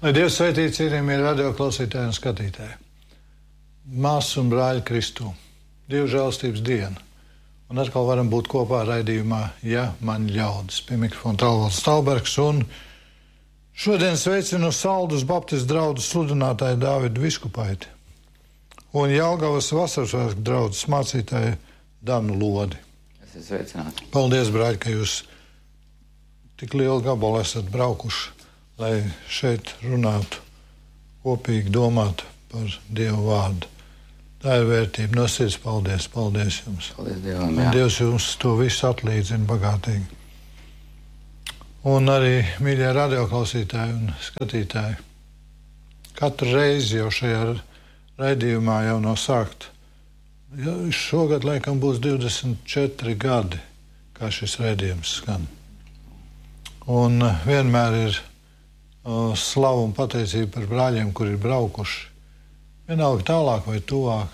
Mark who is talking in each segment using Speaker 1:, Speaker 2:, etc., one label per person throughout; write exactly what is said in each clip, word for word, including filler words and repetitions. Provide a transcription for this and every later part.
Speaker 1: Lai Dievs svētī cienījamie radio klausītāji un skatītāji. Māsas un brāļi Kristū. Dieva žēlstības diena. Un atkal varam būt kopā raidījumā Ja man ļaudis. Pie mikrofona Talvalds Stalbergs un šodien sveicinu Saldus Baptistu draugu sludinātāju Dāvidu Viskupaiti un Jelgavas Vasarsvētku draudzes mācītāju Danu Lodi.
Speaker 2: Es esmu sveicināti.
Speaker 1: Paldies, brāļi, ka jūs tik lielu gabalu esat braukuši, lai šeit runātu, kopīgi domātu par Dievu vārdu. Tā ir vērtība. No sirds paldies, paldies jums.
Speaker 2: Paldies Dievam, jā.
Speaker 1: Un Dievs jums to visu atlīdzina bagātīgi. Un arī, mīļie radioklausītāji un skatītāji, katru reizi jau šajā raidījumā jau no sākt. Ja, šogad laikam būs divdesmit četri gadi, kā šis raidījums skan. Un vienmēr ir uh, slavu un pateicība par brāļiem, kuri ir braukuši. Vienalga tālāk vai tuvāk.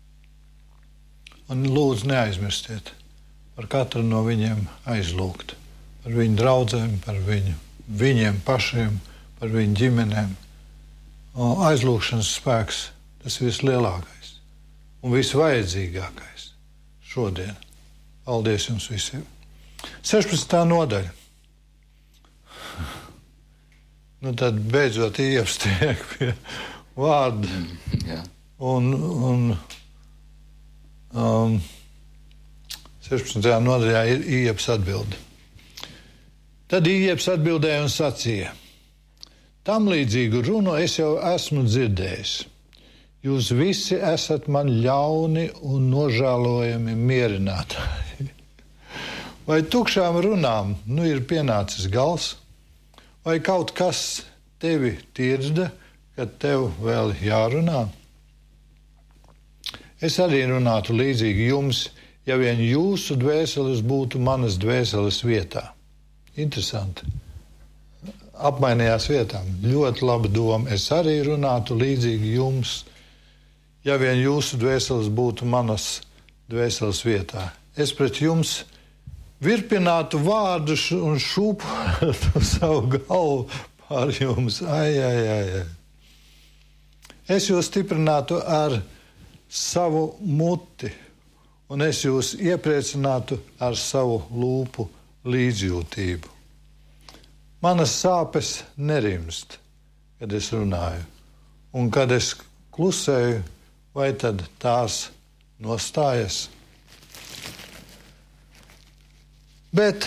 Speaker 1: Un lūdzu neaizmirstiet par katru no viņiem aizlūgt. Par viņu draudzēm, par viņu, viņiem pašiem, par viņu ģimenēm. Uh, aizlūgšanas spēks, tas ir vislielākais un visvajadzīgākais šodien. Paldies jums visiem. sešpadsmitā nodaļa. Nu tad beidzot iepstiek pie vārda.
Speaker 2: Jā.
Speaker 1: Un, un um, sešpadsmitajā nodaļā ir Ieps atbilde. Tad Ieps atbildēja un sacīja: tam līdzīgu runu es jau esmu dzirdējis. Jūs visi esat man ļauni un nožēlojami mierinātāji. Vai tukšām runām nu ir pienācis gals? Vai kaut kas tevi tirda, kad tev vēl jārunā? Es arī runātu līdzīgi jums, ja vien jūsu dvēseles būtu manas dvēseles vietā. Interesanti. Apmainījās vietām. Ļoti laba doma. Es arī runātu līdzīgi jums, ja vien jūsu dvēseles būtu manas dvēseles vietā. Es pret jums virpinātu vārdus un šūpotu savu galvu pār jums. Ai, ai, ai, ai. Es jūs stiprinātu ar savu muti, un es jūs iepriecinātu ar savu lūpu līdzjūtību. Manas sāpes nerimst, kad es runāju, un kad es klusēju, vai tad tās nostājas? Bet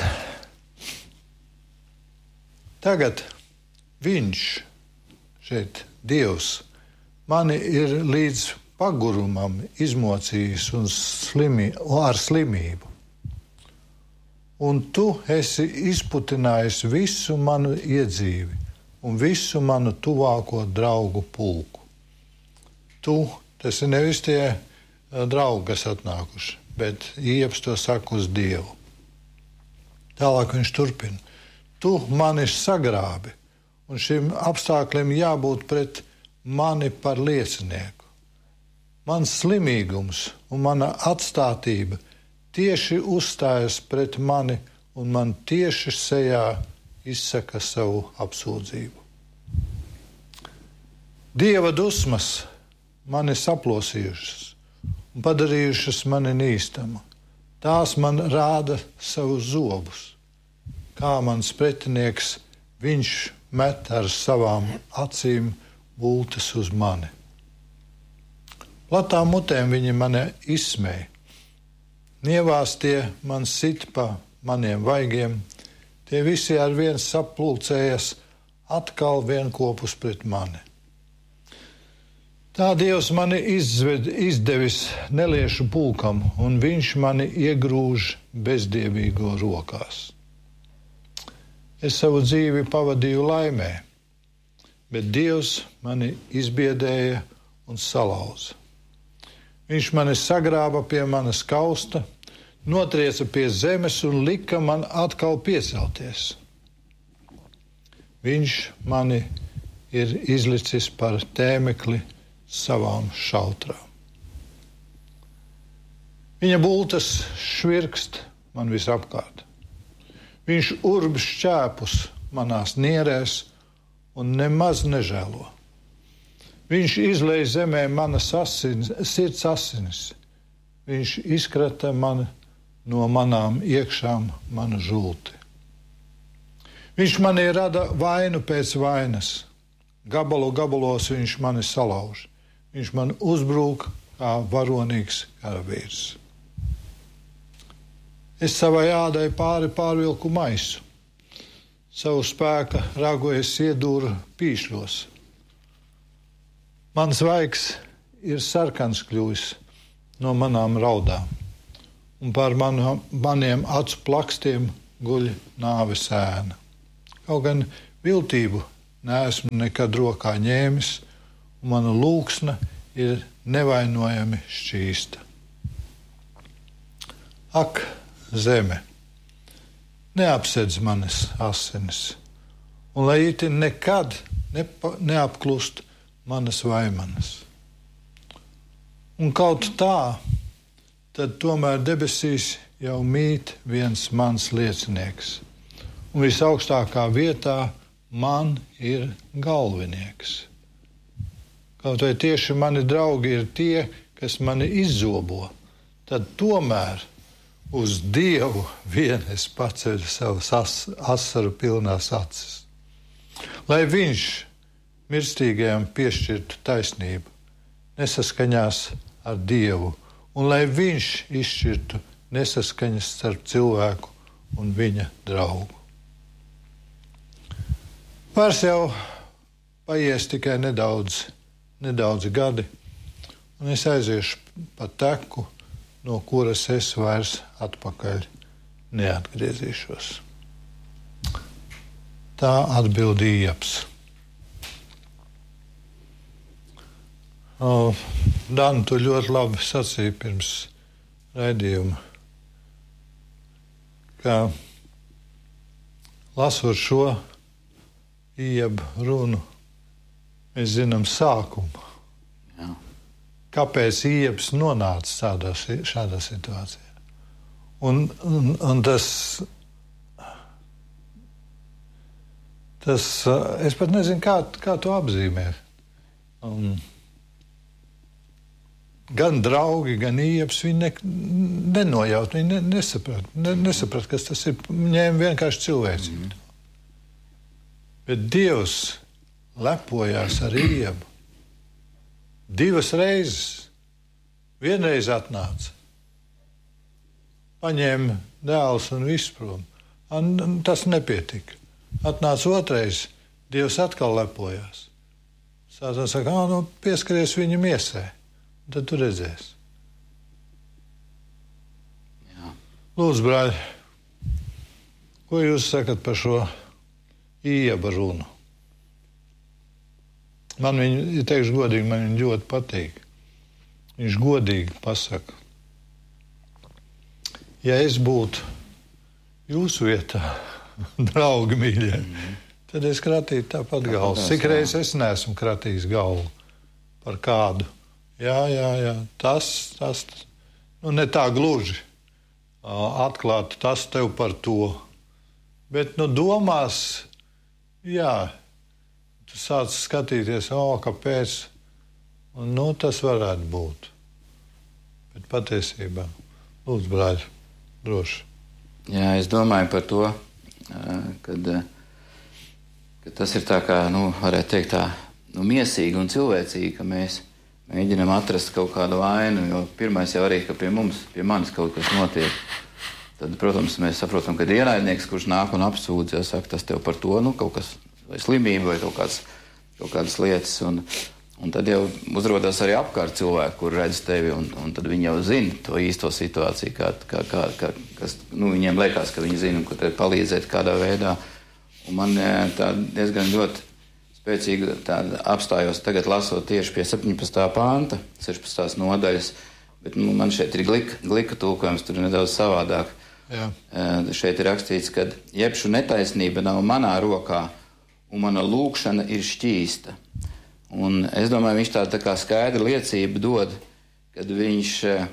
Speaker 1: tagad viņš, šeit Dievs, mani ir līdz pagurumam izmocījis un slimi, ar slimību. Un tu esi izputinājis visu manu iedzīvi un visu manu tuvāko draugu pulku. Tu, tas ir nevis tie draugi, kas atnākuši, bet Ieps to saka uz Dievu. Tālāk viņš turpina. Tu mani sagrābi, un šim apstākļiem jābūt pret mani par liecinieku. Mans slimīgums un mana atstātība tieši uzstājas pret mani, un man tieši sejā izsaka savu apsūdzību. Dieva dusmas mani saplosījušas un padarījušas mani nīstamu. Tās man rāda savus zobus. Kā mans pretinieks, viņš met ar savām acīm bultas uz mani. Platām mutēm viņi mani izsmēja. Nievās tie man sit pa maniem vaigiem. Tie visi ar vien saplulcējas atkal vienkopus pret mani. Tā Dievs mani izved, izdevis neliešu pulkam, un viņš mani iegrūž bezdievīgo rokās. Es savu dzīvi pavadīju laimē, bet Dievs mani izbiedēja un salauza. Viņš mani sagrāba pie manas kausta, notrieca pie zemes un lika man atkal piecelties. Viņš mani ir izlicis par tēmekli savām šautrām. Viņa bultas švirkst man visapkārt. Viņš urb šķēpus manās nierēs un nemaz nežēlo. Viņš izlej zemē manas asinis, sirds asinis. Viņš izkrata mani no manām iekšām manu žulti. Viņš manī rada vainu pēc vainas. Gabalu gabalos viņš mani salauž. Viņš man uzbrūk kā varonīgs karavīrs. Es savai ādai pāri pārvilku maisu. Savu spēka ragu es iedūru pīšļos. Mans vaigs ir sarkans kļuvis no manām raudām, un pār manu, maniem acu plakstiem guļ nāves ēna. Kaut gan viltību neesmu nekad rokā ņēmis, un mana lūksna ir nevainojami šķīsta. Ak, zeme, neapsedz manas asinis, un lai itin nekad nepa, neapklust manas vaimanas. Un kaut tā, tad tomēr debesīs jau mīt viens mans liecinieks, un visaugstākā vietā man ir galvenieks. Kaut vai tieši mani draugi ir tie, kas mani izzobo, tad tomēr uz Dievu vien es paceļu savas as, asaru pilnās acis. Lai viņš mirstīgajam piešķirtu taisnību, nesaskaņās ar Dievu, un lai viņš izšķirtu nesaskaņas starp cilvēku un viņa draugu. Vairs jau paies tikai nedaudz, nedaudzi gadi, un es aiziešu pa teku, no kuras es vairs atpakaļ neatgriezīšos. Tā atbildīja Ieps. O, Dan, tu ļoti labi sacīji pirms raidījuma, ka lasot šo Iepa runu, mēs zinām sākumu.
Speaker 2: Jā.
Speaker 1: Kāpēc Ieps nonāca tādā, šādā situācijā? Un, un, un tas, tas, es pat nezinu, kā, kā to apzīmēt. Um, gan draugi, gan Ieps, viņi ne, nenojaut, viņi ne, nesaprat, ne, nesaprat, kas tas ir, ņēma vienkārši cilvēcību. Mm. Bet Dievs lepojās ar Iepu. Divas reizes. Vienreiz atnāca. Paņēma dēls un viss prom. Un tas nepietika. Atnāca otrais. Dievs atkal lepojās. Sātans saka, nu, pieskaries viņa miesē. Tad tu redzēsi.
Speaker 2: Jā.
Speaker 1: Lūdzu, brāļi, ko jūs sakat par šo Iepa runu? Man viņa, ja teikšu godīgi, man viņa ļoti patīk. Viņš godīgi pasaka. Ja es būtu jūsu vietā, draugi mīļie, mm-hmm. tad es kratītu tāpat galvu. Cik reizes es neesmu kratījis galvu par kādu. Jā, jā, jā, tas, tas, nu ne tā gluži atklāt, tas tev par to. Bet, nu, domās, jā, tu sāc skatīties, o, kāpēc, un, nu, tas varētu būt. Bet patiesībā, lūdzu, brāļi, droši.
Speaker 2: Jā, es domāju par to, kad, kad tas ir tā kā, nu, varētu teikt tā, nu, miesīgi un cilvēcīgi, ka mēs mēģinām atrast kaut kādu vainu, jo pirmais jau arī, ka pie mums, pie manis kaut kas notiek. Tad, protams, mēs saprotam, ka ienaidnieks, kurš nāk un apsūdz, ja saka, tas tev par to, nu, kaut kas, vai slimība, vai kaut kāds, kaut kādas lietas, un, un tad jau uzrodās arī apkārt cilvēki, kur redz tevi, un, un tad viņi jau zina to īsto situāciju, kā, kā, kā, kā, kas, nu, viņiem liekas, ka viņi zina, ko tev palīdzēt kādā veidā. Un man tā diezgan ļoti spēcīgi apstājos tagad lasot tieši pie septiņpadsmitā panta, sešpadsmitās nodaļas, bet nu, man šeit ir glika, glika tulkojums, tur ir nedaudz savādāk.
Speaker 1: Jā.
Speaker 2: Uh, šeit ir rakstīts, ka jebšu netaisnība nav manā rokā, un mana lūkšana ir šķīsta. Un es domāju, viņš tā, tā kā skaidra liecība dod, kad viņš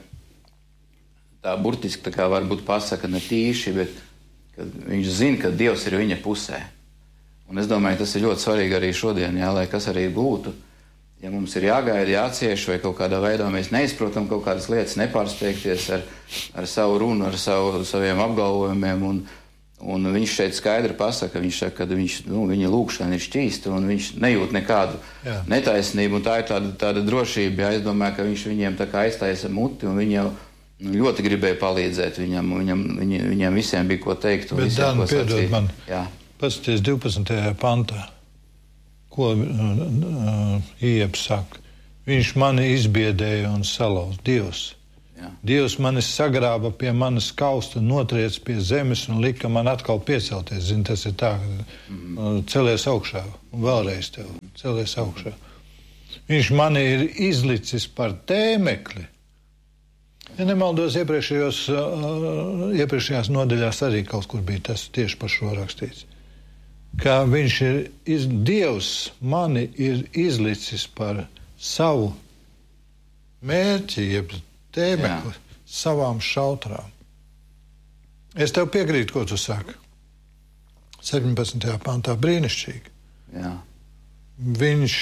Speaker 2: tā burtiski tā kā varbūt pasaka ne tīši, bet kad viņš zina, ka Dievs ir viņa pusē. Un es domāju, tas ir ļoti svarīgi arī šodien, jā, lai kas arī būtu. Ja mums ir jāgaida, jācieš, vai kaut kādā veidā mēs neizprotam kaut kādas lietas, nepārsteigties ar, ar savu runu, ar savu, saviem apgalvojumiem. Un, un viņš šeit skaidri pasaka, viņš saka, ka viņš, nu, viņa lūkšana ir šķīsta un viņš nejūt nekādu jā. Netaisnību. Un tā ir tāda, tāda drošība. Jā, es domāju, ka viņš viņiem tā kā aiztaisa muti un viņi jau ļoti gribēja palīdzēt viņam. Viņam, viņi, viņam visiem bija ko teikt.
Speaker 1: Bet, Dan, piedod man.
Speaker 2: Jā.
Speaker 1: Paskaties divpadsmitajā pantā, ko uh, Ieps saka. Viņš mani izbiedēja un salauz. Dievs. Jā. Dievs mani sagrāba pie manas kausta, notriec pie zemes un lika man atkal piecelties. Zini, tas ir tā, mm. uh, celies augšā un vēlreiz tev celies augšā. Viņš mani ir izlicis par tēmekli. Ja nemaldos, iepriekšējos, uh, iepriekšējās nodaļās arī kaut kur bija tas tieši par šo rakstīts. Ka viņš ir, iz, Dievs mani ir izlicis par savu mērķi, jeb tēmekli, savām šautrām. Es tev piekrītu, ko tu saki. septiņpadsmitajā pantā brīnišķīgi.
Speaker 2: Jā.
Speaker 1: Viņš,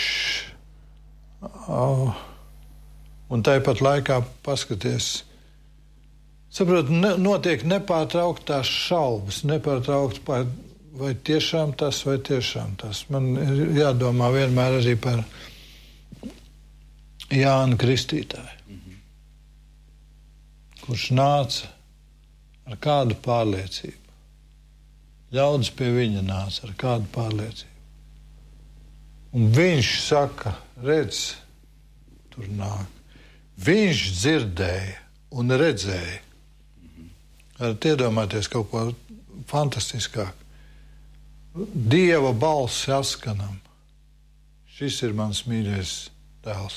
Speaker 1: oh, un tāpat laikā paskaties, saprot, ne, notiek nepārtrauktās šaubas, nepārtraukt pār, vai tiešām tas, vai tiešām tas. Man ir jādomā vienmēr arī par Jānu Kristītāju, mm-hmm. kurš nāca ar kādu pārliecību. Ļaudis pie viņa nāca ar kādu pārliecību. Un viņš saka, redz, tur nāk. Viņš dzirdēja un redzēja. Mm-hmm. Varat iedomāties kaut ko fantastiskāku. Dieva balss saskanam. Šis ir mans mīļais dēls.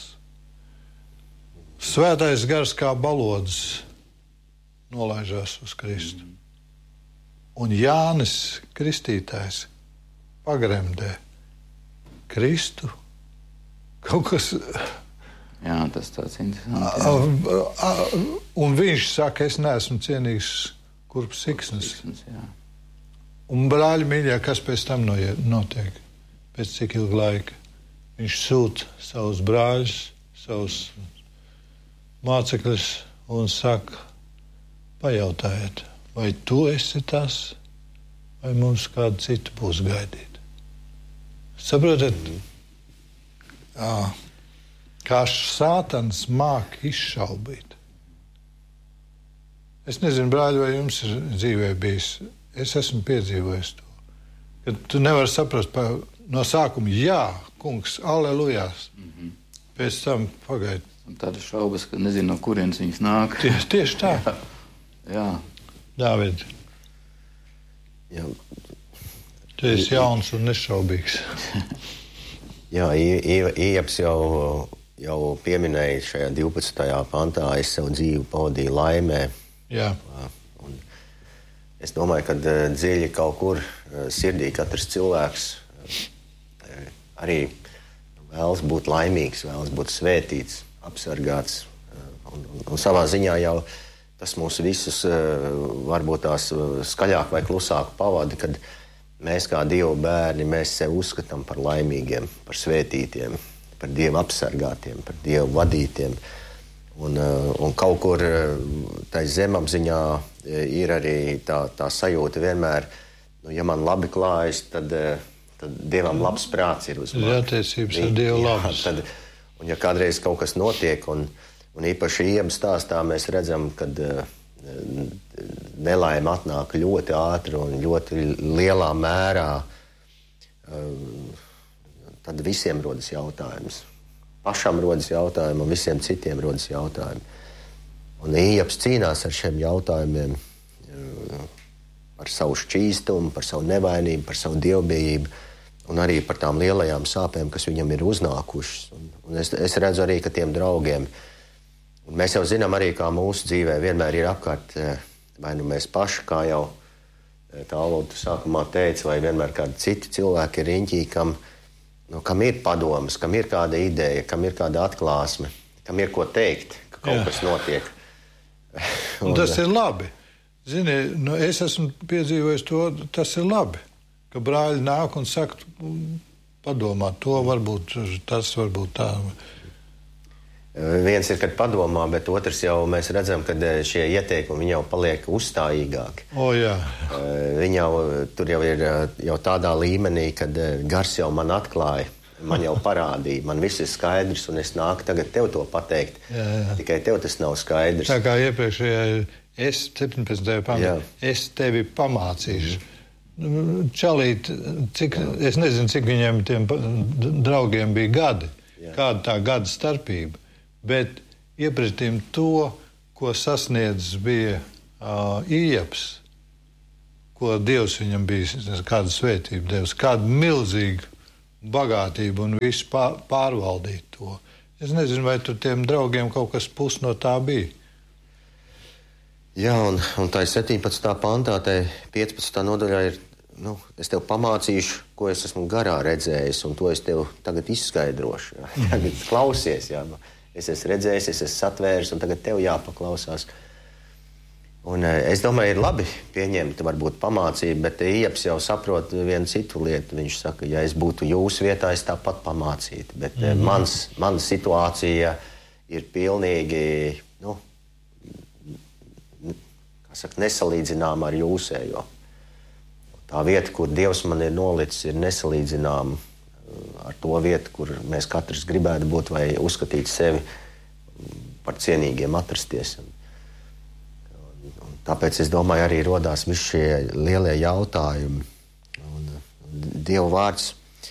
Speaker 1: Svētais gars kā balodis nolaižās uz Kristu. Un Jānis Kristītājs pagremdē Kristu. Kaut kas...
Speaker 2: Jā, tas tāds interesants.
Speaker 1: Un viņš saka, es neesmu cienīgs kurp siksnes.
Speaker 2: Siksnes, jā.
Speaker 1: Un brāļi mīļā, kas pēc tam notiek? Pēc cik ilga laika? Viņš sūta savus brāļus, savus mācekļus un saka, pajautājiet, vai tu esi tas, vai mums kādu citu būs gaidīt? Saprotat? Jā. Kā sātans māk izšaubīt. Es nezinu, brāļi, vai jums ir dzīvē bijis. Es esmu piedzīvojis to. Kad tu nevari saprast pa, no sākuma, jā, kungs, allelujās. Mm-hmm. Pēc tam pagaid.
Speaker 2: Un tādas šaubas, ka nezinu, no kurienes viņas nāk.
Speaker 1: Tieši, tieši tā.
Speaker 2: Jā.
Speaker 1: Dāvid.
Speaker 3: Jā.
Speaker 1: Tu esi jauns un nešaubīgs.
Speaker 3: Jā, Ieps jau, jau pieminēja šajā divpadsmitajā pantā, es savu dzīvi pavadīju laimē.
Speaker 1: Jā.
Speaker 3: Un es domāju, ka dziļi kaut kur sirdī katrs cilvēks arī vēlas būt laimīgs, vēlas būt svētīts, apsargāts. Un, un, un savā ziņā jau tas mūs visus varbūt tās skaļāk vai klusāk pavada, kad mēs kā Dieva bērni, mēs sevi uzskatām par laimīgiem, par svētītiem, par Dieva apsargātiem, par Dieva vadītiem. Un, un kaut kur tai zemapziņā ir arī tā, tā sajūta vienmēr, nu, ja man labi klājas, tad, tad Dievam labs prāts ir uz mani.
Speaker 1: Jātiecības ar Dievu labs.
Speaker 3: Tad, un ja kādreiz kaut kas notiek, un, un īpaši Ieba stāstā mēs redzam, kad nelaime atnāk ļoti ātri un ļoti lielā mērā, tad visiem rodas jautājums. Pašam rodas jautājumi un visiem citiem rodas jautājumi. Un Iebs cīnās ar šiem jautājumiem par savu šķīstumu, par savu nevainību, par savu dievbijību un arī par tām lielajām sāpēm, kas viņam ir uznākušas. Un, un es, es redzu arī, ka tiem draugiem, un mēs jau zinām arī, kā mūsu dzīvē vienmēr ir apkārt, vai nu mēs paši, kā jau Tālūta sākumā teica, vai vienmēr kādi citi cilvēki ir riņķī, kam Nu, kam ir padomas, kam ir kāda ideja, kam ir kāda atklāsme, kam ir ko teikt, ka kaut Jā. Kas notiek.
Speaker 1: Un tas ir labi. Zini, nu, es esmu piedzīvojis to, tas ir labi. ka brāļi nāk un saka, padomā, to varbūt, tas varbūt tā.
Speaker 3: Viens ir, kad padomā, bet otrs jau mēs redzam, ka šie ieteikumi jau paliek uzstājīgāki.
Speaker 1: O, jā.
Speaker 3: Viņi jau, tur jau ir jau tādā līmenī, kad gars jau man atklāja, man jau parādīja, man viss ir skaidrs, un es nāku tagad tev to pateikt. Jā, jā. Tikai tev tas nav skaidrs.
Speaker 1: Tā kā iepriekšējā es septiņpadsmitajā pantā, es tevi pamācīšu. Čalīt, cik, es nezinu, cik viņiem tiem draugiem bija gadi, jā. Kāda tā gada starpība. Bet iepratīm to, ko sasniedzis bija uh, Ieps, ko Dievs viņam bija, kāda svētība Dievs, kādu milzīgu bagātību un visu pār, pārvaldīt to. Es nezinu, vai tur tiem draugiem kaut kas pus no tā bija.
Speaker 3: Jā, un, un tā ir septiņpadsmitā pantā, tā piecpadsmitā nodaļā ir, nu, es tev pamācīšu, ko es esmu garā redzējis, un to es tev tagad izskaidrošu. Jā. Tagad klausies, jā. Es esmu redzējis, es esmu satvēris, un tagad tev jāpaklausās. Un es domāju, ir labi pieņemt varbūt pamācību, bet Ieps jau saprot vienu citu lietu. Viņš saka, ja es būtu jūsu vietā, es tāpat pamācītu. Bet mm-hmm. mans, mana situācija ir pilnīgi, nu, kā saka, nesalīdzināma ar jūsējo. Tā vieta, kur Dievs man ir nolicis, ir nesalīdzināma ar to vietu, kur mēs katrs gribētu būt vai uzskatīt sevi par cienīgiem atrasties. Un, un tāpēc es domāju, arī rodās visi šie lielie jautājumi. Un, un Dieva vārds,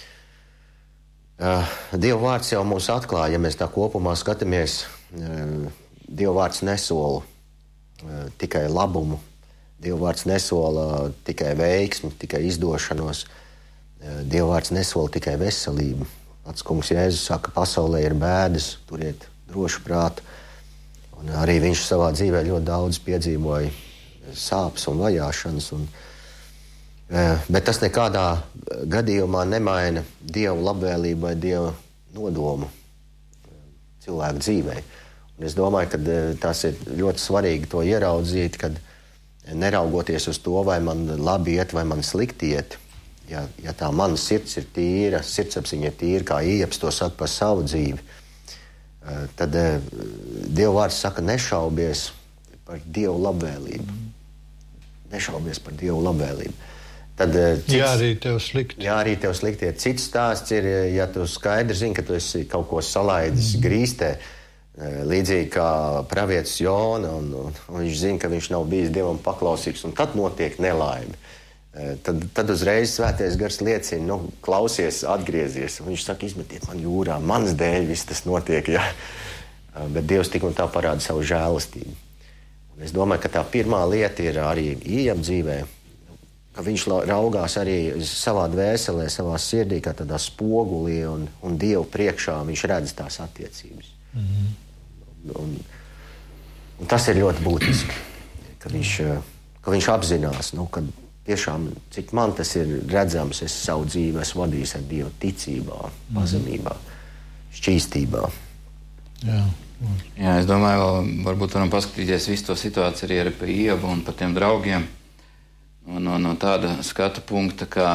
Speaker 3: uh, Dieva vārds jau mums atklāja, ja mēs tā kopumā skatāmies, uh, Dieva vārds nesola uh, tikai labumu, Dieva vārds nesola tikai veiksmi, tikai izdošanos. Dieva vārds nesola tikai veselību. Pats kungs Jēzus saka, pasaulē ir bēdas, turiet drošu prātu. Un arī viņš savā dzīvē ļoti daudz piedzīvoja sāpes un vajāšanas. Un, bet tas nekādā gadījumā nemaina Dievu labvēlību vai Dievu nodomu cilvēku dzīvē. Un es domāju, ka tas ir ļoti svarīgi to ieraudzīt, kad neraugoties uz to, vai man labi iet vai man slikti iet, Ja, ja tā mana sirds ir tīra, sirdsapziņa ir tīra, kā Ieps to saka par savu dzīvi, tad Dieva vārds saka, nešaubies par Dievu labvēlību. Nešaubies par Dievu labvēlību. Tad, cits,
Speaker 1: jā, arī tev slikti. Jā,
Speaker 3: arī tev slikti. Cits stāsts ir, ja tu skaidri zini, ka tu esi kaut ko salaidis mm. grīstē, līdzīgi kā pravietis Jona, un, un, un viņš zina, ka viņš nav bijis Dievam paklausīgs, un tad notiek nelaime. Tad, tad uzreiz svētais gars liecina, nu, klausies, atgriezies. Un viņš saka, izmetiet man jūrā, mans dēļ viss tas notiek. Jā. Bet Dievs tik un tā parāda savu žēlastību. Un es domāju, ka tā pirmā lieta ir arī Iepa dzīvē, ka viņš raugās arī savā dvēselē, savā sirdī, kā tādā spogulī, un, un Dievu priekšā viņš redz tās attiecības. Mm-hmm. un, un, un tas ir ļoti būtiski, ka viņš, ka viņš apzinās, nu, ka tiešām, cik man tas ir redzams, es savu dzīvi esmu vadījis ar Dievu ticībā, pazemībā, šķīstībā.
Speaker 1: Jā.
Speaker 2: Jā, es domāju, vēl, varbūt varam paskatīties visu to situāciju arī ar Iepu un par tiem draugiem. No, no, no tāda skatu punkta, kā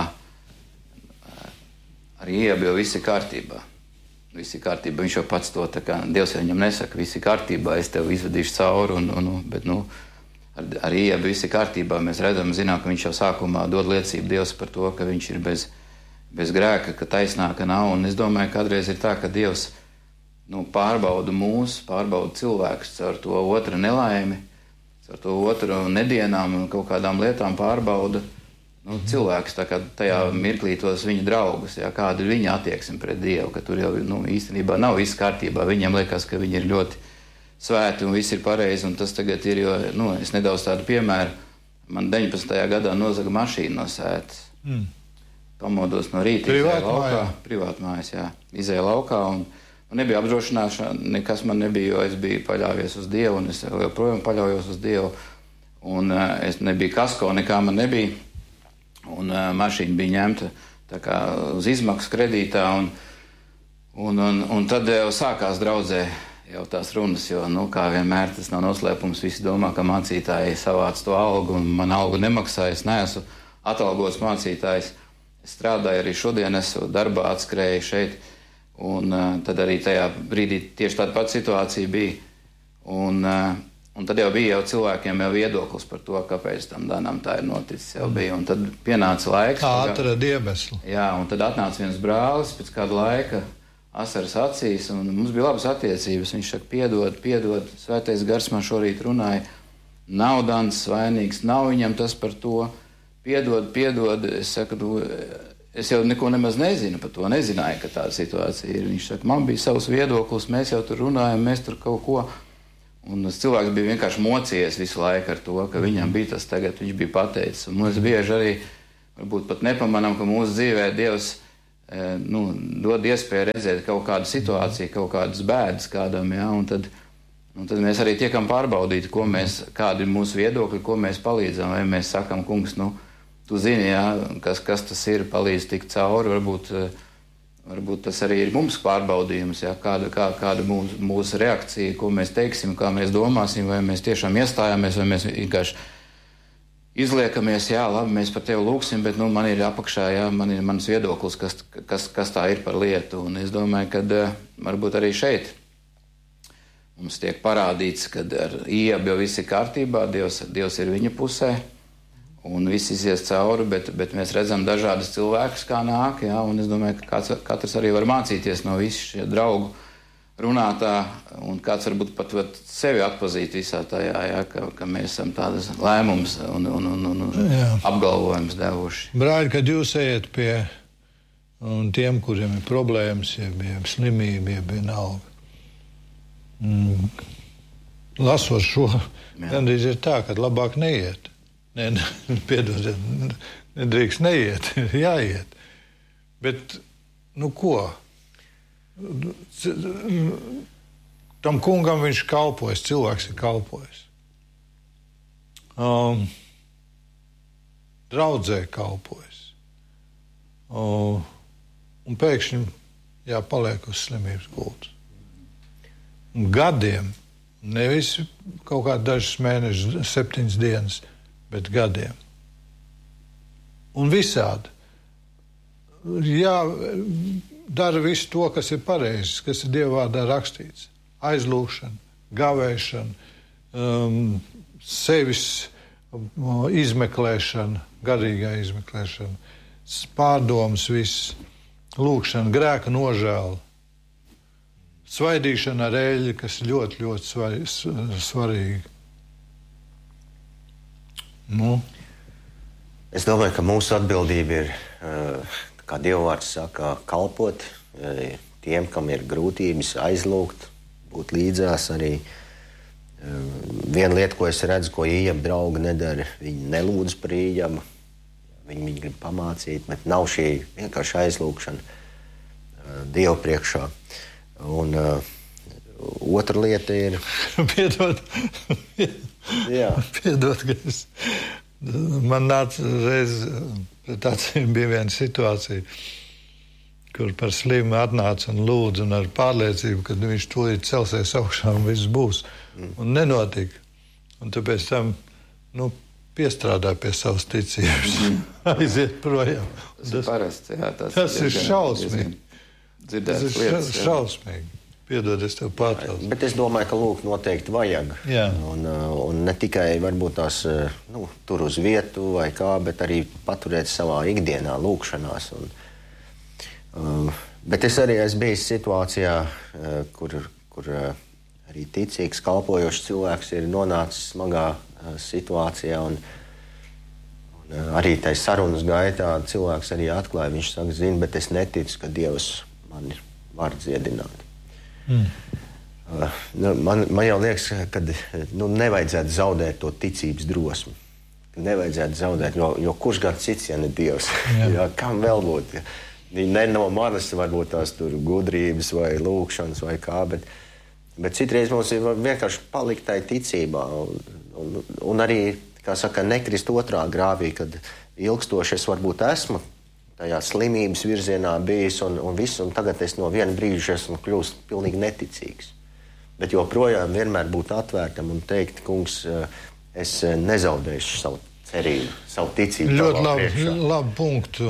Speaker 2: ar Iepu jau viss ir kārtībā. Viss ir kārtībā. Viņš jau pats to tā kā, Dievs viņam nesaka, viss ir kārtībā, es tev izvadīšu cauri, un, un, bet, nu, Ar, ar Iepu viss ir kārtībā. Mēs redzam, zinām, ka viņš jau sākumā dod liecību Dievs par to, ka viņš ir bez, bez grēka, ka taisnāka nav. Un es domāju, ka kādreiz ir tā, ka Dievs nu, pārbauda mūs, pārbauda cilvēkus caur to otra nelaimi, caur to otru nedienām un kaut kādām lietām pārbauda nu, cilvēkus, tā kā tajā mirklī tos viņa draugus, jā, kāda ir viņa attieksme pret Dievu, ka tur jau nu, īstenībā nav viss kārtībā. Viņam liekas, ka viņi ir ļoti svēti un viss ir pareizi, un tas tagad ir, jo, nu, es nedaudz tādu piemēru, man deviņpadsmitajā gadā nozaga mašīnu no sētas. Mm. Pamodos no rīta, izēja laukā, privātmājas, jā, izēja laukā, un man nebija apdrošināšana, nekas man nebija, jo es biju paļāvies uz Dievu, un es joprojām paļaujos uz Dievu, un uh, es nebiju kasko, nekā man nebija, un uh, mašīna bija ņemta tā kā uz izmaksu kredītā, un, un, un, un tad jau sākās draudzē jau tās runas, jo, nu, kā vienmēr tas nav noslēpums, visi domā, ka mācītāji savāc to algu, un man algu nemaksāja, es neesmu atalgots mācītājs, es strādāju arī šodien, esmu darbā, atskrēju šeit, un uh, tad arī tajā brīdī tieši tāda pati situācija bija. Un, uh, un tad jau bija jau cilvēkiem jau viedoklis par to, kāpēc tam Danam tā ir noticis jau bija. Un tad pienāca laiks.
Speaker 1: Tā atrada iemeslu.
Speaker 2: Jā, un tad atnāca viens brālis pēc kāda laika, asaras acīs, un mums bija labas attiecības. Viņš saka, piedod, piedod, svētais gars man šorīt runāja. Nav Dans vainīgs, nav viņam tas par to. Piedod, piedod, es saku, tu, es jau neko nemaz nezinu par to, nezināju, ka tāda situācija ir. Viņš saka, man bija savs viedoklis, mēs jau tur runājam, mēs tur kaut ko. Un tas cilvēks bija vienkārši mocījies visu laiku ar to, ka viņam bija tas tagad, viņš bija pateicis. Un mēs bieži arī, varbūt pat nepamanām, ka mūsu dzīvē Dievs nu, dod iespēju redzēt kaut kādu situāciju, kaut kādas bēdas kādam, ja, un tad, un tad mēs arī tiekam pārbaudīt, ko mēs, kādi ir mūsu viedokļi, ko mēs palīdzam, vai mēs sakam, kungs, nu, tu zini, jā, kas, kas tas ir, palīdz tikt cauri, varbūt, varbūt tas arī ir mums pārbaudījums, jā, kāda, kā, kāda mūsu, mūsu reakcija, ko mēs teiksim, kā mēs domāsim, vai mēs tiešām iestājāmies, vai mēs vienkārši izliekamies, jā, labi, mēs par tevi lūksim, bet nu, man ir apakšā, jā, man ir mans viedoklis, kas, kas, kas tā ir par lietu. Un es domāju, ka varbūt arī šeit mums tiek parādīts, ka ar Iebu jau viss ir kārtībā, Dievs, Dievs ir viņa pusē. Un viss izies cauri, bet, bet mēs redzam dažādas cilvēkus, kā nāk, jā, un es domāju, ka kāds, katrs arī var mācīties no visu šie draugu runātā, un kāds varbūt pat var sevi atpazīt visā tajā, jā, ka, ka mēs esam tādas lēmumus un, un, un, un, un apgalvojumus devuši.
Speaker 1: Brāļi, kad jūs ejat pie un tiem, kuriem ir problēmas, jeb, jeb slimība, jeb vienalga, mm, lasot šo, gandrīz ir tā, ka labāk neiet. Nē, ne, piedodiet, nedrīkst neiet, jāiet. Bet, nu ko? Tam kungam viņš kalpojas, cilvēks ir kalpojis. Um, draudzē kalpojas. Um, un pēkšņi jāpaliek uz slimības gultas. Gadiem, nevis kaut kā dažus mēnešus, septiņas dienas, bet gadiem. Un visādi. Jā, dara visu to, kas ir pareizs, kas ir Dieva vārdā rakstīts. Aizlūgšana, gavēšana, um, sevis um, izmeklēšana, garīgā izmeklēšana, pārdomas viss, lūgšana, grēka nožēla, svaidīšana ar eļļu, kas ir ļoti, ļoti svarīgi. Nu.
Speaker 3: Es domāju, ka mūsu atbildība ir, kā Dieva vārds saka, kalpot tiem, kam ir grūtības, aizlūgt, būt līdzās arī. Viena lieta, ko es redzu, ko Iebu draugi nedara, viņi nelūdz par Iebu, viņi viņu grib pamācīt, bet nav šī vienkārši aizlūgšana Dievu priekšā. Un uh, otra lieta ir...
Speaker 1: Piedod.
Speaker 3: Jā.
Speaker 1: Piedod, ka es... Man nāca reiz, tāds bija viena situācija, kur par slimu atnāca un lūdza un ar pārliecību, ka viņš to ir celsies augšā un viss būs. Mm. Un nenotika. Un tāpēc tam, nu, piestrādā pie savas ticības. Mm. Aiziet projām.
Speaker 2: Tas, tas ir parasts, jā. Tas,
Speaker 1: tas ir šausmīgi. Tas ir
Speaker 2: lietas,
Speaker 1: šausmīgi. Piedod, es tev pārtraucu.
Speaker 3: Bet es domāju, ka lūk noteikti vajag.
Speaker 1: Jā.
Speaker 3: Un, un ne tikai varbūt tās, nu, tur uz vietu vai kā, bet arī paturēt savā ikdienā lūkšanās. Un, uh, bet es arī esmu bijis situācijā, uh, kur, kur uh, arī ticīgs, kalpojošs cilvēks ir nonācis smagā uh, situācijā. Un, un uh, arī tai sarunas gaitā cilvēks arī atklāja, viņš saka, zini, bet es neticu, ka Dievs mani var dziedināt. Mm. Uh, nu, man, man jau liekas, ka nu, nevajadzētu zaudēt to ticības drosmi. Nevajadzētu zaudēt, jo, jo kurš gan cits, ja ne Dievs? Jā, kam vēl būt? Ne no manas varbūt tās tur gudrības vai lūkšanas vai kā, bet, bet citreiz mums ir vienkārši palikt tai ticībā. Un, un, un arī, kā saka, nekrist otrā grāvī, kad ilgstoši es varbūt esmu tajā slimības virzienā bijis un, un viss, un tagad es no viena brīža esmu kļūst pilnīgi neticīgs. Bet joprojām vienmēr būt atvērtam un teikt, kungs, es nezaudēšu savu cerību, savu ticību.
Speaker 1: Ļoti labi, labi punktu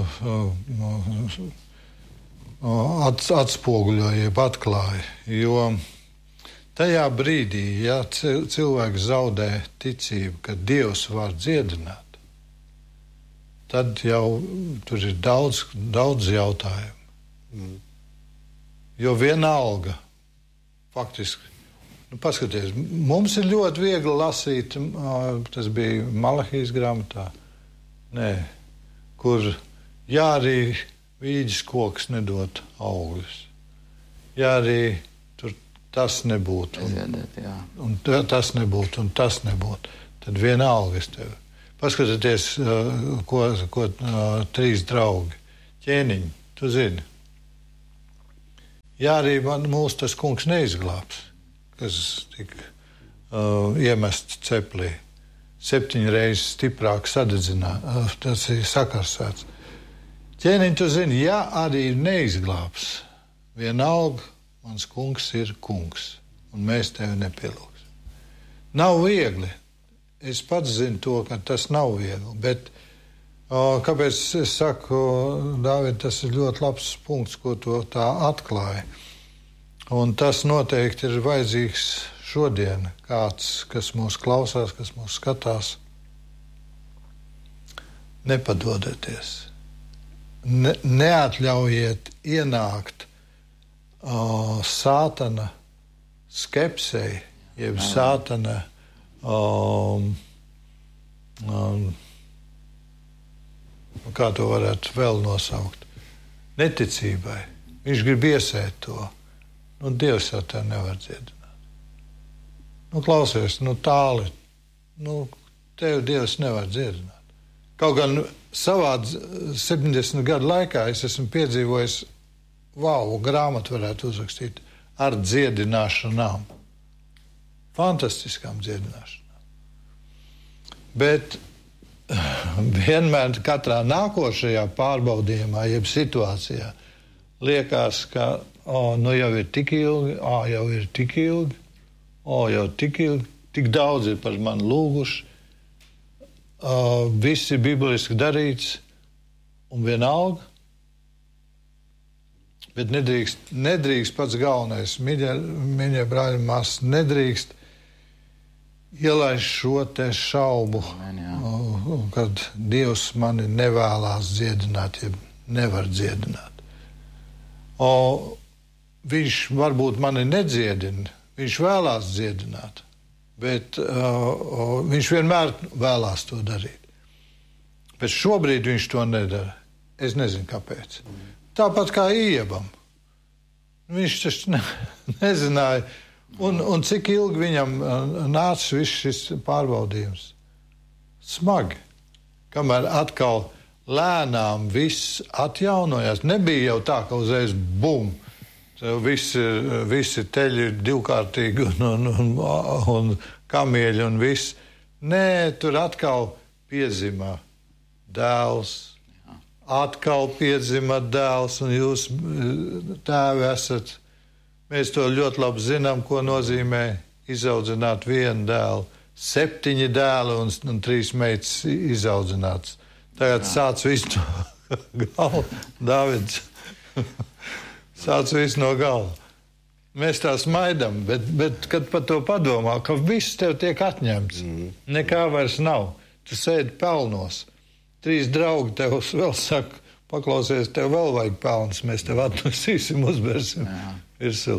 Speaker 1: ats, atspoguļoja, jeb atklāja. Jo tajā brīdī, ja cilvēks zaudē ticību, ka Dievs var dziedināt, tad jau tur ir daudz, daudz jautājumu. Mm. Jo vienalga, faktiski, nu, paskaties, mums ir ļoti viegli lasīt, tas bija Malahijas grāmatā, nē, kur jā arī vīģis koks nedot augļus, jā arī tur tas nebūtu, un, un tas nebūtu, un tas nebūtu, tad vienalga es tevi. Paskatieties, ko, ko trīs draugi, ķēniņi, tu zini, jā arī man mūs tas kungs neizglābs, kas tika uh, iemests ceplī, septiņu reizes stiprāk sadedzināt, uh, tas ir sakarsēts. Ķēniņ, tu zini, ja arī neizglābs, vienalga, mans kungs ir kungs, un mēs tevi nepielūgsim. Nav viegli. Es pats zinu to, ka tas nav viegli, bet uh, kāpēc es saku, Dāvid, tas ir ļoti labs punkts, ko to tā atklāja. Un tas noteikti ir vajadzīgs šodien, kāds, kas mūs klausās, kas mūs skatās. Nepadodieties. Ne, neatļaujiet ienākt uh, sātana skepsei, jeb sātana um, um, kā to varētu vēl nosaukt, neticībai. Viņš grib iesēt to. Nu, Dievs jau tev nevar dziedināt. Nu, klausies, nu tāli, nu, tev Dievs nevar dziedināt. Kaut gan savā septiņdesmit gadu laikā es esmu piedzīvojis, vau, grāmatu varētu uzrakstīt, ar dziedināšanām. Fantastiskām dziedināšanām. Bet vienmēr katrā nākošajā pārbaudījumā, jeb situācijā, liekas, ka o, nu jau ir tik ilgi, o, jau ir tik ilgi, o, jau tik ilgi, tik daudz ir par mani lūguši, o, viss ir bibliski darīts, un vienalga, bet nedrīkst, nedrīkst pats galvenais, mīļie, mīļie brāļi un māsas, nedrīkst ielaist šo te šaubu, o, kad Dievs mani nevēlās dziedināt, ja nevar dziedināt. O, viņš varbūt mani nedziedina, viņš vēlās dziedināt, bet uh, viņš vienmēr vēlās to darīt. Bet šobrīd viņš to nedara. Es nezinu, kāpēc. Tāpat kā Iebam. Viņš taču ne, nezināja, un, un cik ilgi viņam nāca viss šis pārbaudījums. Smagi. Kamēr atkal lēnām viss atjaunojās. Nebija jau tā, ka uzreiz bum, visi, visi teļi ir divkārtīgi un, un, un, un kamieļi un viss. Nē, tur atkal piedzima dēls, atkal piedzima dēls, un jūs tēvi esat. Mēs to ļoti labi zinām, ko nozīmē izaudzināt vienu dēlu. Septiņi dēli un, un trīs meitas izaudzināts. Tagad sāc visu no galva, Dāvids. Sāc visu no galva. Mēs tā smaidam, bet, bet kad par to padomā, ka viss tev tiek atņemts, mm. nekā vairs nav. Tu sēdi pelnos. Trīs draugi tev vēl saka, paklausies, tev vēl vajag pelns, mēs tev atnosīsim, uzbersim virsū.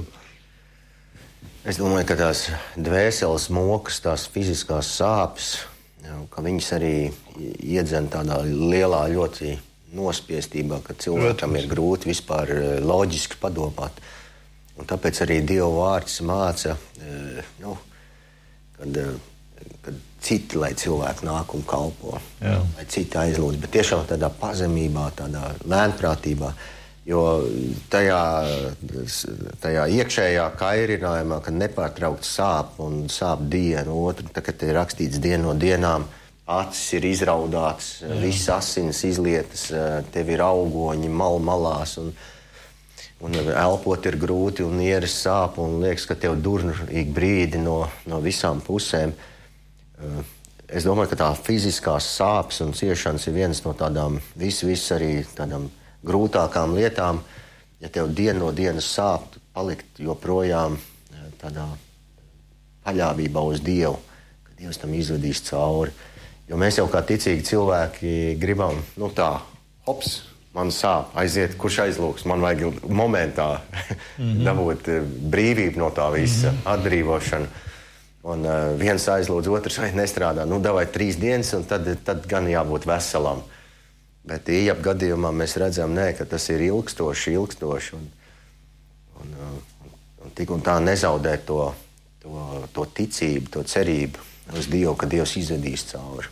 Speaker 3: Es domāju, ka tās dvēseles mokas, tās fiziskās sāpes, ka viņas arī iedzen tādā lielā ļoti nospiestībā, ka cilvēkam ir grūti vispār loģiski padomāt. Un tāpēc arī Dieva vārds māca, nu, kad, kad citi, lai cilvēki nāk un kalpo, Jā. Lai citi aizlūdz, bet tiešām tādā pazemībā, tādā lēnprātībā, jo tajā, tajā iekšējā kairinājumā, kad nepārtraukt sāp un sāp dienu otru, tā, kad ir rakstīts dienu no dienām, acis ir izraudāts, Jā. Viss asinis izlietas, tev ir augoņi mal malās, un, un elpot ir grūti, un ieres sāp, un liekas, ka tev dur ik brīdi no, no visām pusēm. es domāju, ka tā fiziskās sāpes un ciešanas ir viens no tādām vis, vis arī tādām grūtākām lietām. Ja tev dienu no dienas sāp, palikt joprojām tādā paļāvībā uz Dievu, ka Dievs tam izvedīs cauri. Jo mēs jau kā ticīgi cilvēki gribam, nu tā, hops, man sāp, aiziet, kurš aizlūks, man vajag momentā mm-hmm. dabūt brīvību no tā visa, mm-hmm. atbrīvošanu. Un uh, viens aizlūdz, otrs vai nestrādā. Nu, davai trīs dienas, un tad, tad gan jābūt veselam. Bet ījap gadījumā mēs redzam, nē, ka tas ir ilgstoši, ilgstoši. Un, un, un, un tik un tā nezaudēt to, to, to ticību, to cerību uz Dievu, ka Dievs izvedīs cauri.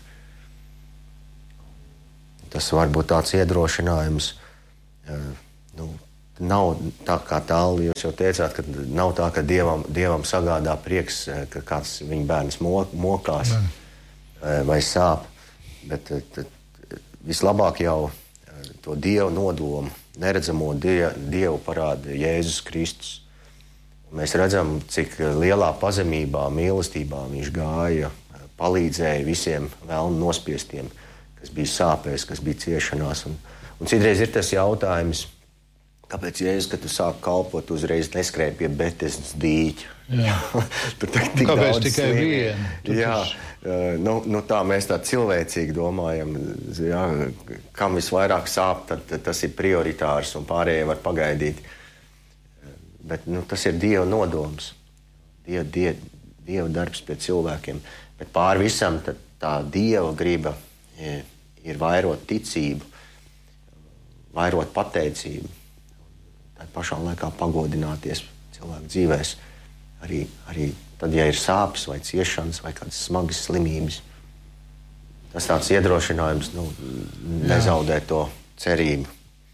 Speaker 3: Tas var būt tāds iedrošinājums. Uh, nu, nav tā kā tālu, jūs jau teicāt, ka nav tā, ka Dievam, Dievam sagādā prieks, ka kāds viņa bērns mok, mokās ne. vai sāp. Bet tad, vislabāk jau to Dievu nodomu, neredzamo die, Dievu parāda Jēzus Kristus. Mēs redzam, cik lielā pazemībā, mīlestībā viņš gāja, palīdzēja visiem vēlnu nospiestiem, kas bija sāpēs, kas bija ciešanās. Un, un citreiz ir tas jautājums, kāpēc Jēzus, kad tu sāk kalpot, uzreiz neskrēja pie Betesdas dīķa?
Speaker 1: Jā.
Speaker 3: Tur tik
Speaker 1: kāpēc
Speaker 3: daudz
Speaker 1: tikai
Speaker 3: slimi.
Speaker 1: vienu?
Speaker 3: Jā, nu, nu tā mēs tā cilvēcīgi domājam, jā, kam visvairāk sāp, tad, tad tas ir prioritārs un pārējie var pagaidīt. Bet nu, tas ir Dieva nodoms, Dieva, Dieva, Dieva darbs pie cilvēkiem. Bet pār visam tad, tā Dieva griba ir, ir vairot ticību, vairot pateicību. Tā pašā laikā pagodināties cilvēku dzīvēs. Arī, arī tad, ja ir sāpes vai ciešanas vai kādas smagas slimības. Tas tāds iedrošinājums, nu, nezaudēt to cerību.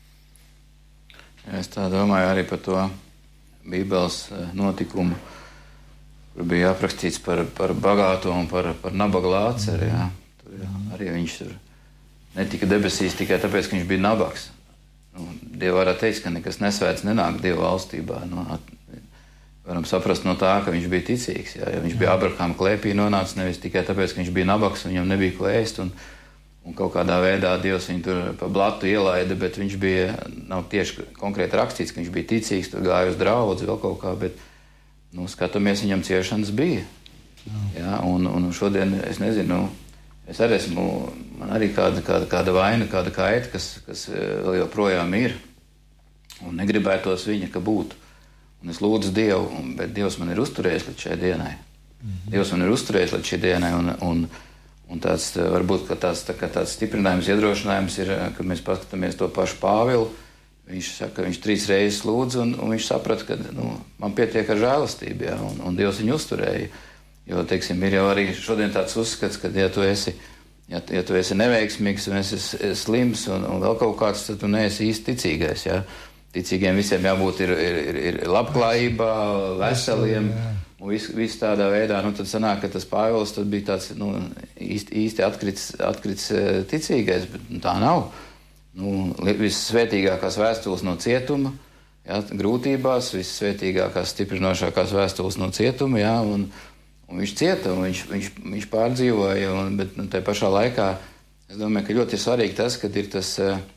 Speaker 2: Es tā domāju arī par to Bībeles notikumu, kur bija aprakstīts par, par bagāto un par, par nabaga Lāceru. Jā. Tur, jā, arī viņš tur netika debesīs tikai tāpēc, ka viņš bija nabags. Nu, Dieva varētu teikt, ka nekas nesvēts nenāk Dieva valstībā. Nu, varam saprast no tā, ka viņš bija ticīgs. Jā. Ja viņš bija Abrahama klēpī nonācis nevis tikai tāpēc, ka viņš bija nabaks un viņam nebija ko ēst. Un, un kaut kādā veidā Dievs viņu tur pa blatu ielaida, bet viņš bija, nav tieši konkrēti rakstīts, ka viņš bija ticīgs, tur gāja uz draudzi, vēl kaut kā, bet nu, skatamies, viņam ciešanas bija. Jā, un, un šodien, es nezinu, es arī esmu, man arī kāda, kāda, kāda vaina, kāda kaita, kas, kas vēl joprojām ir, un negribētos viņa, ka būtu. Un es lūdzu Dievu, bet Dievs man ir uzturējis līdz šai dienai. Mm-hmm. Dievs man ir uzturējis līdz šai dienai, un, un, un tāds, varbūt, ka tāds, tā, tāds stiprinājums, iedrošinājums ir, kad mēs paskatāmies to pašu Pāvilu. Viņš saka, ka viņš trīs reizes lūdz, un, un viņš saprata, ka nu, man pietiek ar žēlastību, jā, un, un Dievs viņu uzturēja. Jo, teiksim, ir jau arī šodien tāds uzskats, ka, ja tu esi, ja, ja tu esi neveiksmīgs un esi slims un, un vēl kaut kāds, tad tu neesi īsti ticīgais. Ja? Ticīgiem visiem jābūt ir, ir, ir, ir labklājībā, veseliem un viss vis tādā veidā. Nu, tad sanāk, ka tas Pāvils tad bija tāds nu, īsti, īsti atkrits, atkrits ticīgais, bet nu, tā nav. Nu, vissvētīgākās vēstules no cietuma, ja, grūtībās, vissvētīgākās stiprinošākās vēstules no cietuma, ja, un Un viņš cieta, un viņš, viņš, viņš pārdzīvoja, un, bet nu, tajā pašā laikā es domāju, ka ļoti ir svarīgi tas, kad ir tas,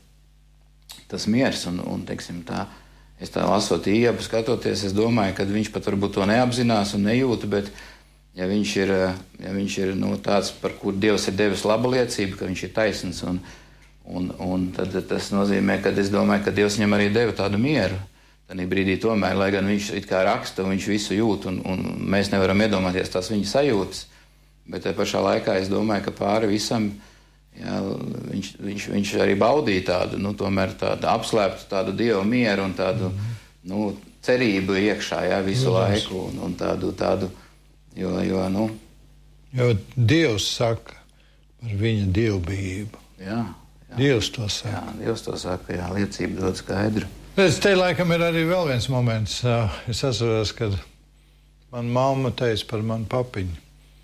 Speaker 2: tas miers, un, un teiksim, tā, es tā lasot Iebu, skatoties, es domāju, ka viņš pat varbūt to neapzinās un nejūta, bet ja viņš ir, ja viņš ir nu, tāds, par kur Dievs ir devis labu liecību, ka viņš ir taisns, un, un, un tad tas nozīmē, ka es domāju, ka Dievs viņam arī deva tādu mieru. Tādā brīdī tomēr, lai gan viņš it kā raksta, viņš visu jūt, un, un mēs nevaram iedomāties tās viņa sajūtas, bet tajā pašā laikā es domāju, ka pāri visam jā, viņš, viņš, viņš arī baudīja tādu, nu, tomēr tādu apslēptu tādu Dieva mieru un tādu, nu, cerību iekšā, jā, visu Protams. laiku, un, un tādu, tādu, jo, jo, nu.
Speaker 1: Jo Dievs saka par viņa dievbijību.
Speaker 2: Jā, jā.
Speaker 1: Dievs to saka.
Speaker 2: Jā, Dievs to saka, jā, liecība dod skaidru.
Speaker 1: Es te laikam ir arī vēl viens moments. Es atceros, kad man mamma teica par manu papiņu.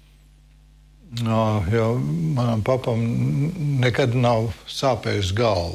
Speaker 1: No, jo manam papam nekad nav sāpējis galvu.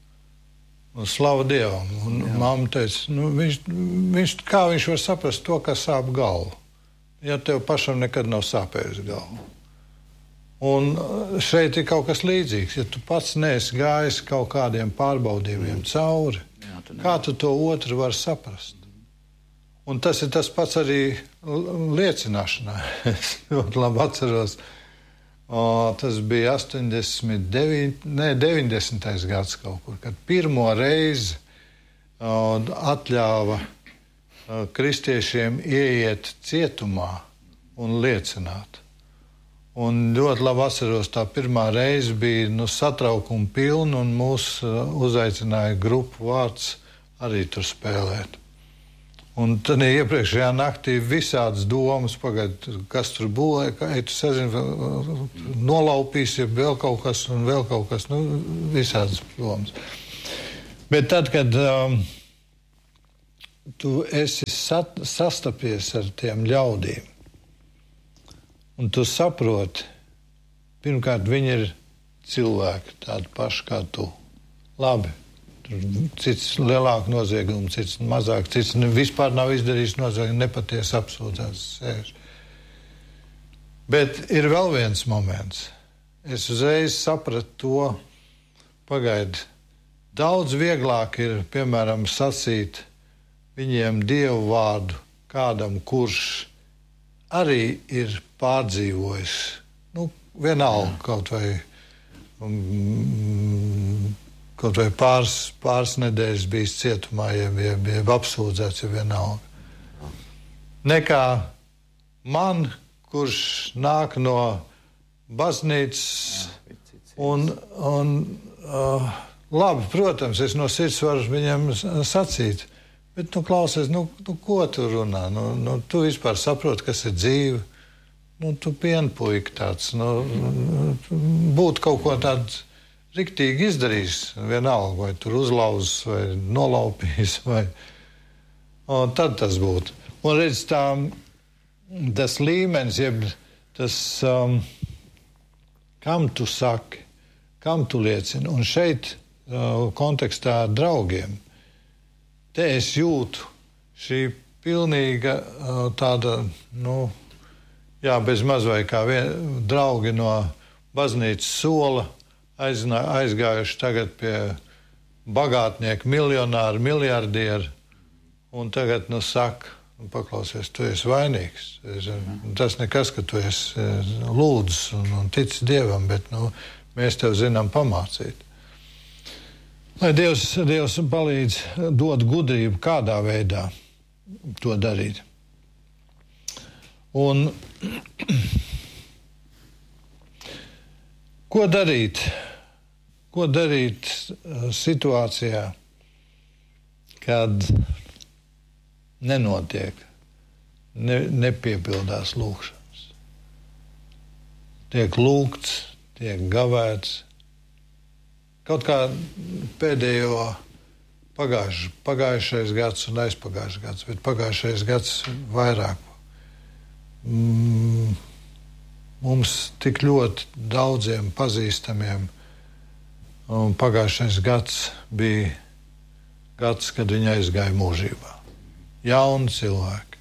Speaker 1: Un slava Dievam. Un mamma teica, nu, viņš, viņš, kā viņš var saprast to, kas sāp galvu, ja tev pašam nekad nav sāpējis galvu. Un šeit ir kaut kas līdzīgs. Ja tu pats neesi gājis kaut kādiem pārbaudījumiem cauri,
Speaker 2: Jā, tu
Speaker 1: kā tu to otru var saprast? Un tas ir tas pats arī liecināšanā. Es ļoti labi atceros, o, tas bija astoņdesmit deviņi, ne, deviņdesmitais gads kaut kur, kad pirmo reizi o, atļāva o, kristiešiem ieiet cietumā un liecināt. Un ļoti labi atceros, tā pirmā reize bija nu, satraukuma pilna, un mūs uh, uzaicināja grupu vārds arī tur spēlēt. Un tad iepriekšējā naktī visādas domas, pagaid, kas tur būvēja, kā ja tu sazini, nolaupīs, ja vēl kaut kas un vēl kaut kas, nu, visādas domas. Bet tad, kad um, tu esi sat, sastapies ar tiem ļaudīm, un tu saproti, pirmkārt, viņi ir cilvēki, tādi paši kā tu. Labi, tur cits lielāku noziegumu, cits mazāk, cits vispār nav izdarījis noziegumu, nepatiesi apsūdzēts sēž. Bet ir vēl viens moments. Es uzreiz sapratu to, pagaidi, daudz vieglāk ir, piemēram, sacīt viņiem Dievu vārdu kādam, kurš arī ir pārdzīvojis, nu, vienalga kaut vai, um, kaut vai pāris, pāris nedēļas bijis cietumā, jeb, jeb, jeb apsūdzēts, ja vienalga. Nekā man, kurš nāk no baznīcas, un, un uh, labi, protams, es no sirds varu viņam sacīt, bet, nu, klausies, nu, nu ko tu runā? Nu, nu, tu vispār saproti, kas ir dzīve. Nu, tu pienpuika tāds, nu, būtu kaut ko tādu riktīgi izdarījis, vienalga, vai tur uzlauzis, vai nolaupījis, vai... Un tad tas būtu. Un redz, tā, tas līmenis, jeb tas, um, kam tu saki, kam tu liecini, un šeit uh, kontekstā ar draugiem, te es jūtu šī pilnīga uh, tāda, nu, jā, bez maz vai kā vien, draugi no baznīcas sola aiznā, aizgājuši tagad pie bagātnieku, miljonāru, miljardieru, un tagad, nu, saka, nu, paklausies, tu esi vainīgs. Tas nekas, ka tu esi lūdzis un, un ticis Dievam, bet, nu, mēs tev zinām pamācīt. Lai Dievs, Dievs palīdz dot gudrību, kādā veidā to darīt. Un ko darīt? Ko darīt situācijā, kad nenotiek, ne, nepiepildās lūgšanas? Tiek lūgts, tiek gavēts. Kaut kā pēdējo pagājuš, pagājušais gads un aizpagājušais gads, bet pagājušais gads vairāk. Mm, mums tik ļoti daudziem pazīstamiem, un pagājušais gads bija gads, kad viņi aizgāja mūžībā. Jauni cilvēki.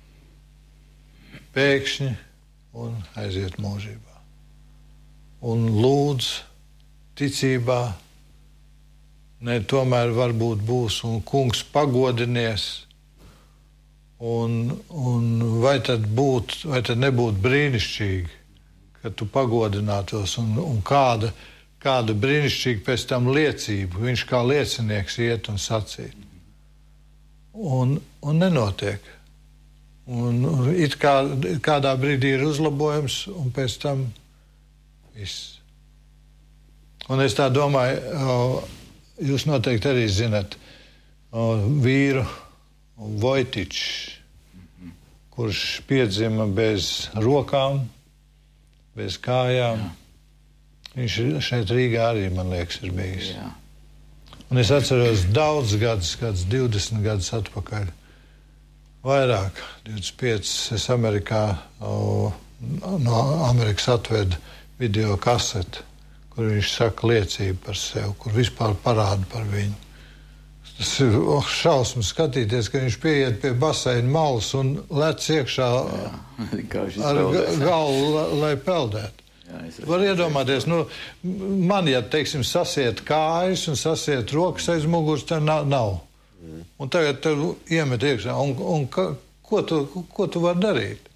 Speaker 1: Pēkšņi un aiziet mūžībā. Un lūdz ticībā, ne, tomēr varbūt būs un kungs pagodinies, un, un vai tad būt, vai tad nebūt brīnišķīgi, ka tu pagodinātos, un, un kāda, kāda brīnišķīga pēc tam liecība, viņš kā liecinieks iet un sacīt. Un, un nenotiek. Un, un it kā kādā brīdī ir uzlabojums, un pēc tam viss. Un es tā domāju, jūs noteikti arī zinat vīru Vojtičs, kurš piedzima bez rokām, bez kājām. Jā. Viņš šeit Rīgā arī, man liekas, ir bijis. Jā. Un es atceros daudz gadus, kāds divdesmit gadus atpakaļ, vairāk, divdesmit pieci, es Amerikā, o, no Amerikas atvedu video kaseti, kur viņš saka liecību par sevi, kur vispār parāda par viņu. Tas ir oh, šausmas skatīties, ka viņš pieiet pie baseina malas un lec iekšā jā, ar galvu, lai peldētu.
Speaker 2: Jā,
Speaker 1: Var iedomāties, nu, man, ja, teiksim, sasiet kājas un sasiet rokas aiz muguras, tā nav. nav. Mm. Un tagad tev iemet iekšā. Un, un ka, ko, tu, ko tu vari darīt?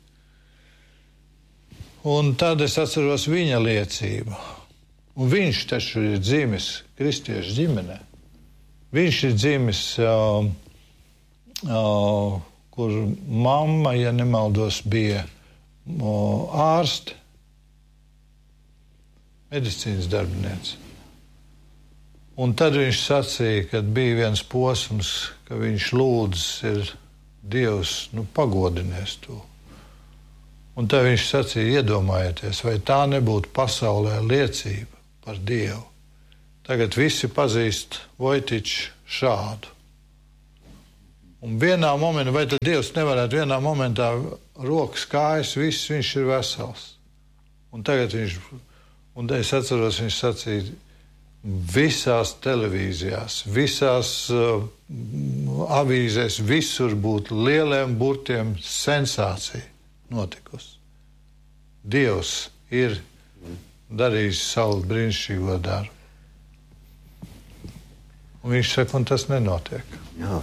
Speaker 1: Un tad es atceros viņa liecību. Un viņš taču ir dzimis kristiešu ģimenē. Viņš ir dzimis, uh, uh, kur mamma, ja nemaldos, bija uh, ārste, medicīnas darbiniece. Un tad viņš sacīja, ka bija viens posms, ka viņš lūdzas ir Dievs, nu, pagodinies to. Un tad viņš sacīja, iedomājieties, vai tā nebūtu pasaulē liecība par Dievu. Tagad visi pazīst Vojtiču šādu. Un vienā momentā, vai tad Dievs nevarētu vienā momentā rokas, kājas, viss, viņš ir vesels. Un tagad viņš, un es atceros, viņš sacīja, visās televīzijās, visās uh, avīzēs, visur būtu lieliem burtiem sensācija notikusi. Dievs ir darījis savu brīnišķīgo darbu. Un viņš saka, un tas nenotiek.
Speaker 3: Jā.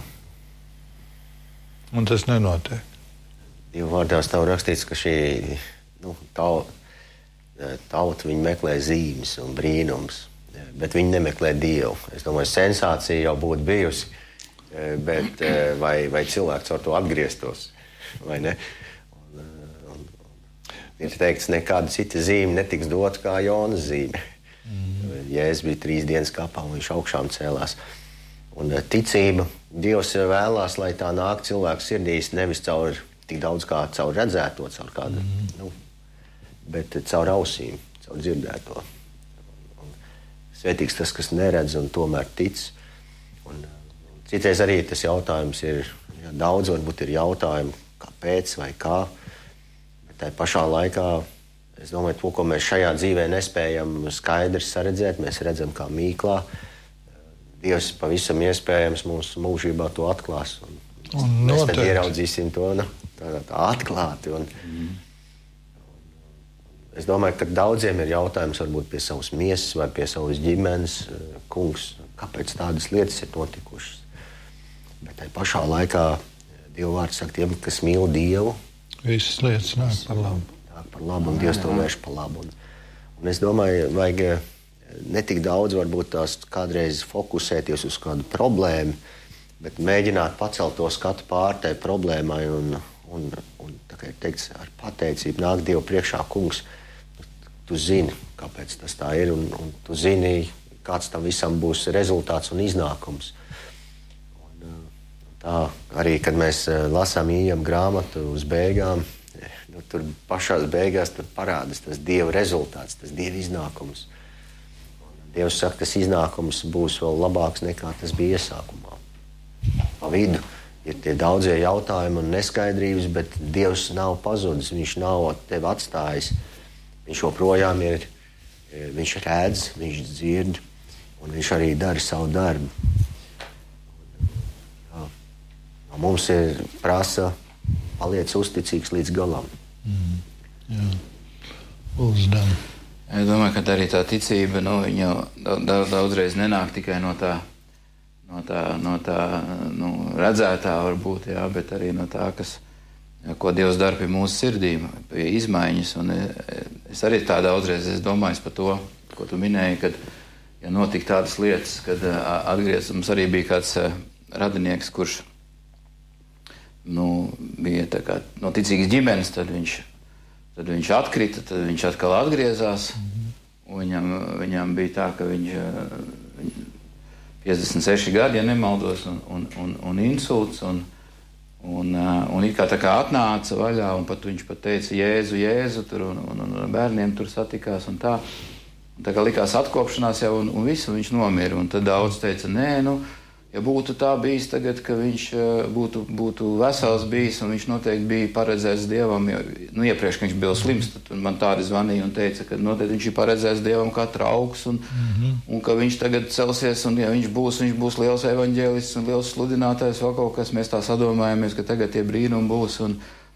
Speaker 1: Un tas nenotiek.
Speaker 3: Dievu vārdā stāv rakstīts, ka šī nu, tauta, tauta viņi meklē zīmes un brīnums, bet viņi nemeklē Dievu. Es domāju, sensācija jau būtu bijusi, bet vai, vai cilvēks ar to atgrieztos, vai ne? Un, un, un ir teikts, nekāda cita zīme netiks dot kā Jonas zīme. Mm. Jēzus bija trīs dienas kapā un viņš augšām cēlās. Un ticība, Dievs vēlās, lai tā nāk cilvēku sirdīs nevis caur tik daudz kā caur redzēto, caur kādu, mm. nu, bet caur ausīm, caur dzirdēto. Un svētīgs tas, kas neredz un tomēr tic. Un, un citreiz arī tas jautājums ir, ja daudz varbūt ir jautājumi, kāpēc vai kā, bet tai pašā laikā, es domāju, to, ko mēs šajā dzīvē nespējam skaidri saredzēt, mēs redzam kā mīklā. Dievs pavisam iespējams mūsu mūžībā to atklās. Un, un mēs tad ieraudzīsim to nu, tā, tā atklāti. Un, mm. un es domāju, ka daudziem ir jautājums varbūt pie savas miesas vai pie savas ģimenes. Kungs, kāpēc tādas lietas ir notikušas? Bet tai pašā laikā Dieva vārds saka tiem, kas mīl Dievu.
Speaker 1: Visas lietas nāk par labu.
Speaker 3: Nāk par labu un Dievs to vērš par labu. Un, un es domāju, vajag ne tik daudz varbūt tās kādreiz fokusēties uz kādu problēmu, bet mēģināt pacelt to skatu pār tai problēmai un, un, un tā kā ir teikts, ar pateicību nāk Dievu priekšā, kungs, tu zini, kāpēc tas tā ir un, un tu zini, kāds tam visam būs rezultāts un iznākums. Un, tā arī, kad mēs lasām ījam grāmatu uz beigām, nu, tur pašās beigās tur parādās tas Dieva rezultāts, tas Dieva iznākums. Dievs saka, tas iznākums būs vēl labāks nekā tas bija iesākumā. Pa vidu ir tie daudzie jautājumi un neskaidrības, bet Dievs nav pazudis, viņš nav tevi atstājis. Viņš joprojām ir, viņš redz, viņš dzird, un viņš arī dara savu darbu. Jā. Mums ir prasa paliec uzticīgs līdz galam.
Speaker 1: Mm. Jā. Uzdam.
Speaker 2: Es domāju, ka arī tā ticība, nu, viņa daudz, daudzreiz nenāk tikai no tā, no tā, no tā nu, redzētā varbūt, jā, bet arī no tā, kas, ko Dievs dara pie mūsu sirdīm, pie izmaiņas. Un es arī tā daudzreiz es domāju par to, ko tu minēji, kad ja notika tādas lietas, kad atgriez, mums arī bija kāds radinieks, kurš nu, bija tā kā no ticīgas ģimenes, tad viņš Tad viņš atkrita, tad viņš atkal atgriezās. Mm-hmm. Viņam, viņam bija tā, ka viņš piecdesmit seši gadi, ja nemaldos, un, un, un, un insults. Un, un, un it kā tā kā atnāca vaļā, un pat viņš pat teica Jēzu, Jēzu, tur, un, un, un bērniem tur satikās. Un tā, un tā kā likās atkopšanās jau, un, un visu viņš nomira. Un tad daudz teica, nē, nu, ja būtu tā bijis tagad, ka viņš būtu, būtu vesels bijis un viņš noteikti bija paredzēts Dievam, jo, nu, iepriekš, ka viņš bija slims, tad man tādi zvanīja un teica, ka noteikti viņš ir paredzēts Dievam kā trauks un, mm-hmm. un ka viņš tagad celsies un ja viņš būs, viņš būs liels evaņģēlists un liels sludinātājs, vēl kaut kas, mēs tā sadomājamies, ka tagad tie brīnumi būs un,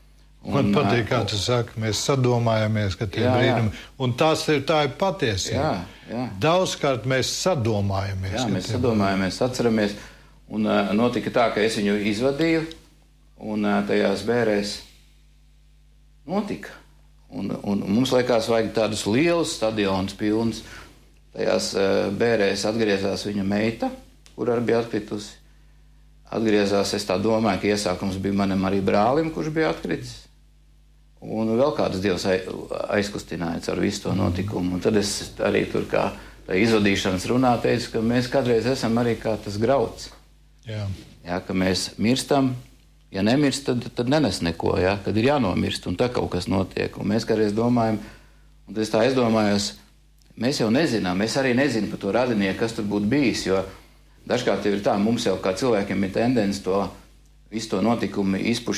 Speaker 1: Man patīk, kā tu saki, mēs sadomājamies, ka tie
Speaker 2: Jā, jā.
Speaker 1: brīnumi, un tas ir tā ir patiesība.
Speaker 2: Jā, jā.
Speaker 1: Daudzkārt mēs sadomājamies.
Speaker 2: Jā,
Speaker 1: ka
Speaker 2: mēs
Speaker 1: tie-
Speaker 2: sadomājamies, atceramies. Un uh, notika tā, ka es viņu izvadīju, un uh, tajās bērēs notika. Un, un mums liekas, vajag tādus lielus stadionus pilnus. Tajās uh, bērēs atgriezās viņa meita, kur arī bija atkritusi. Atgriezās, es tā domāju, ka iesākums bija manam arī brālim, kurš bija atkritis. Un vēl kāds dievs ai- aizkustināja ar visu to notikumu. Un tad es arī tur kā tā izvadīšanas runā teicu, ka mēs kādreiz esam arī kā tas grauds.
Speaker 1: Jā.
Speaker 2: Jā, ka mēs mirstam, ja nemirst, tad, tad nenes neko, jā, kad ir jānomirst, un tā kaut kas notiek. Un mēs kādreiz domājam, un es tā aizdomājos, mēs jau nezinām, es arī nezinu par to radinieku, kas tur būtu bijis, jo dažkārt jau ir tā, mums jau kā cilvēkiem ir tendence to visu to notikumu izpušķi